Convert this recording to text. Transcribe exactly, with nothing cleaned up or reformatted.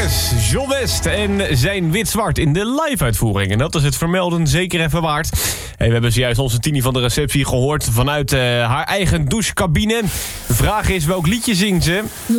Marcus, John West en zijn Wit-Zwart in de live-uitvoering. En dat is het vermelden zeker even waard. Hey, we hebben zojuist onze Tini van de receptie gehoord vanuit uh, haar eigen douchecabine. De vraag is, welk liedje zingt ze?